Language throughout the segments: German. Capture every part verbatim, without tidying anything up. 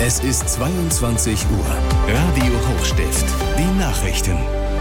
Es ist zweiundzwanzig Uhr. Radio Hochstift. Die Nachrichten.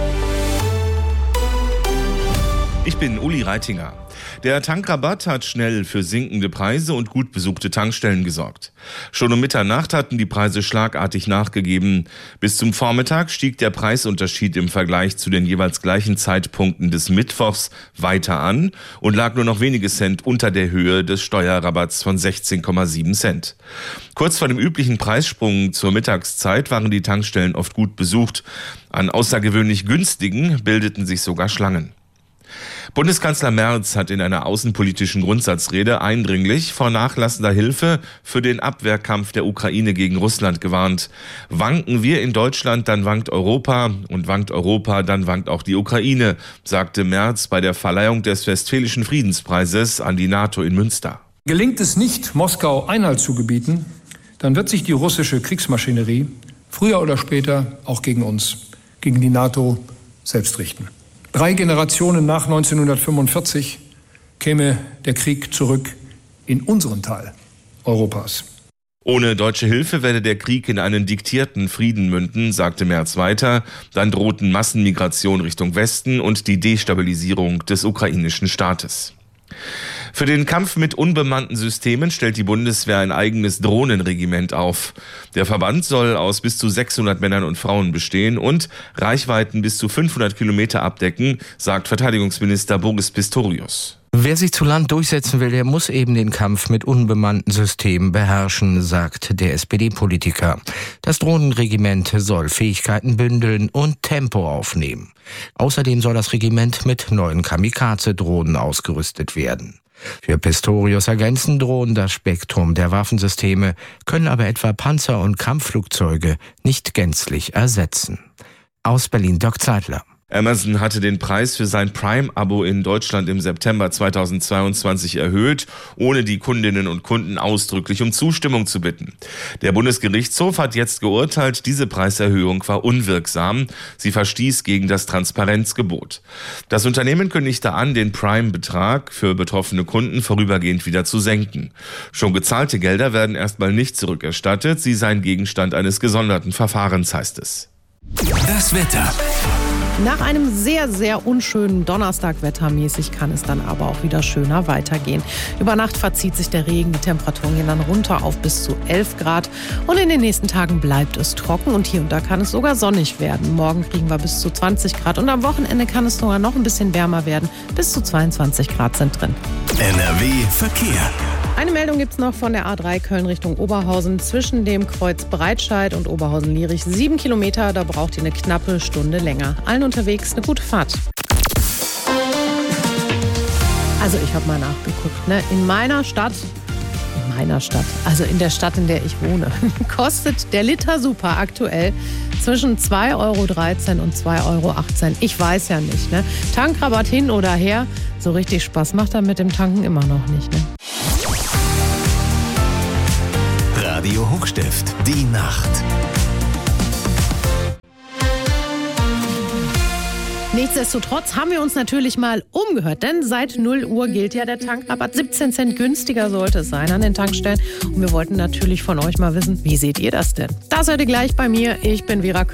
Ich bin Uli Reitinger. Der Tankrabatt hat schnell für sinkende Preise und gut besuchte Tankstellen gesorgt. Schon um Mitternacht hatten die Preise schlagartig nachgegeben. Bis zum Vormittag stieg der Preisunterschied im Vergleich zu den jeweils gleichen Zeitpunkten des Mittwochs weiter an und lag nur noch wenige Cent unter der Höhe des Steuerrabatts von sechzehn Komma sieben Cent. Kurz vor dem üblichen Preissprung zur Mittagszeit waren die Tankstellen oft gut besucht. An außergewöhnlich günstigen bildeten sich sogar Schlangen. Bundeskanzler Merz hat in einer außenpolitischen Grundsatzrede eindringlich vor nachlassender Hilfe für den Abwehrkampf der Ukraine gegen Russland gewarnt. Wanken wir in Deutschland, dann wankt Europa, und wankt Europa, dann wankt auch die Ukraine, sagte Merz bei der Verleihung des Westfälischen Friedenspreises an die NATO in Münster. Gelingt es nicht, Moskau Einhalt zu gebieten, dann wird sich die russische Kriegsmaschinerie früher oder später auch gegen uns, gegen die NATO selbst richten. Drei Generationen nach neunzehnhundertfünfundvierzig käme der Krieg zurück in unseren Teil Europas. Ohne deutsche Hilfe werde der Krieg in einen diktierten Frieden münden, sagte Merz weiter. Dann drohten Massenmigration Richtung Westen und die Destabilisierung des ukrainischen Staates. Für den Kampf mit unbemannten Systemen stellt die Bundeswehr ein eigenes Drohnenregiment auf. Der Verband soll aus bis zu sechshundert Männern und Frauen bestehen und Reichweiten bis zu fünfhundert Kilometer abdecken, sagt Verteidigungsminister Boris Pistorius. Wer sich zu Land durchsetzen will, der muss eben den Kampf mit unbemannten Systemen beherrschen, sagt der S P D-Politiker. Das Drohnenregiment soll Fähigkeiten bündeln und Tempo aufnehmen. Außerdem soll das Regiment mit neuen Kamikaze-Drohnen ausgerüstet werden. Für Pistorius ergänzen Drohnen das Spektrum der Waffensysteme, können aber etwa Panzer und Kampfflugzeuge nicht gänzlich ersetzen. Aus Berlin Dirk Zeitler. Amazon hatte den Preis für sein Prime-Abo in Deutschland im September zweitausendzweiundzwanzig erhöht, ohne die Kundinnen und Kunden ausdrücklich um Zustimmung zu bitten. Der Bundesgerichtshof hat jetzt geurteilt, diese Preiserhöhung war unwirksam. Sie verstieß gegen das Transparenzgebot. Das Unternehmen kündigte an, den Prime-Betrag für betroffene Kunden vorübergehend wieder zu senken. Schon gezahlte Gelder werden erstmal nicht zurückerstattet. Sie seien Gegenstand eines gesonderten Verfahrens, heißt es. Das Wetter. Nach einem sehr, sehr unschönen Donnerstag wettermäßig kann es dann aber auch wieder schöner weitergehen. Über Nacht verzieht sich der Regen, die Temperaturen gehen dann runter auf bis zu elf Grad. Und in den nächsten Tagen bleibt es trocken und hier und da kann es sogar sonnig werden. Morgen kriegen wir bis zu zwanzig Grad und am Wochenende kann es sogar noch ein bisschen wärmer werden. Bis zu zweiundzwanzig Grad sind drin. N R W Verkehr. Eine Meldung gibt es noch von der A drei Köln Richtung Oberhausen. Zwischen dem Kreuz Breitscheid und Oberhausen-Lierich sieben Kilometer. Da braucht ihr eine knappe Stunde länger. Allen unterwegs eine gute Fahrt. Also ich habe mal nachgeguckt. Ne? In meiner Stadt, in meiner Stadt, also in der Stadt, in der ich wohne, kostet der Liter Super aktuell zwischen zwei Euro dreizehn und zwei Euro achtzehn. Ich weiß ja nicht. Ne? Tankrabatt hin oder her. So richtig Spaß macht er mit dem Tanken immer noch nicht. Ne? Radio Hochstift, die Nacht. Nichtsdestotrotz haben wir uns natürlich mal umgehört, denn seit null Uhr gilt ja der Tankrabatt. siebzehn Cent günstiger sollte es sein an den Tankstellen. Und wir wollten natürlich von euch mal wissen, wie seht ihr das denn? Das hört ihr gleich bei mir. Ich bin Vera Köhler.